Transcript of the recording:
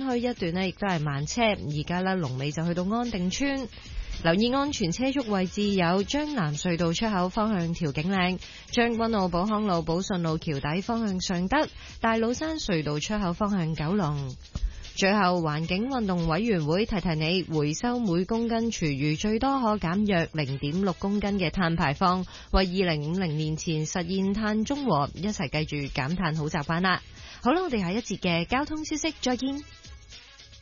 墟一段呢亦都係慢車，而家呢龍尾就去到安定村。留意安全車速位置有將南隧道出口方向調景嶺、將軍澳寶康路寶順路橋底方向尚德、大老山隧道出口方向九龍。最後，環境運動委員會提提你，回收每公斤廚餘最多可減約 0.6 公斤嘅碳排放，為2050年前實現碳中和，一齊記住減碳好習慣啦。好啦，我哋下一節嘅交通消息再見。